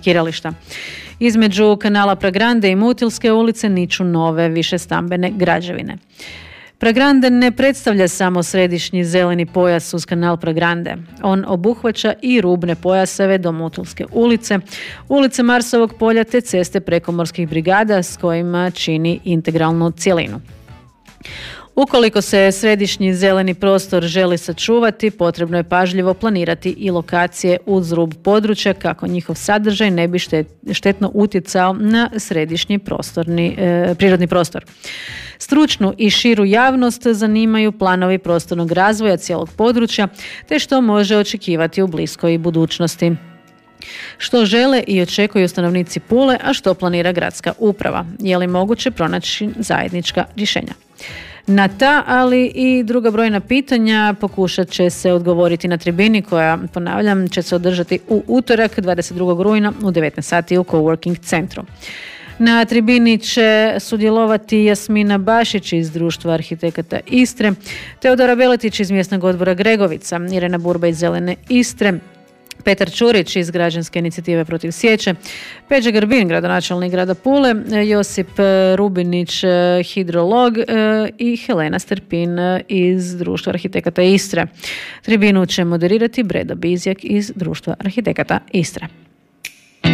parkirališta. Između kanala Pragrande i Mutilske ulice niču nove višestambene građevine. Pragrande ne predstavlja samo središnji zeleni pojas uz kanal Pragrande. On obuhvaća i rubne pojaseve do Mutilske ulice, ulice Marsovog polja te ceste prekomorskih brigada s kojima čini integralnu cjelinu. Ukoliko se središnji zeleni prostor želi sačuvati, potrebno je pažljivo planirati i lokacije uz rub područja kako njihov sadržaj ne bi štetno utjecao na središnji prirodni prostor. Stručnu i širu javnost zanimaju planovi prostornog razvoja cijelog područja te što može očekivati u bliskoj budućnosti. Što žele i očekuju stanovnici Pule, a što planira gradska uprava? Je li moguće pronaći zajednička rješenja? Na ta, ali i druga brojna pitanja pokušat će se odgovoriti na tribini koja, ponavljam, će se održati u utorak 22. rujna u 19 sati u Coworking centru. Na tribini će sudjelovati Jasmina Bašić iz Društva arhitekata Istre, Teodora Beletić iz Mjesnog odbora Gregovica, Irena Burba iz Zelene Istre, Petar Čurić iz Građanske inicijative protiv sječe, Peđa Grbin, gradonačelnik grada Pule, Josip Rubinić, hidrolog i Helena Sterpin iz Društva arhitekata Istre. Tribinu će moderirati Bredo Bizjak iz Društva arhitekata Istre.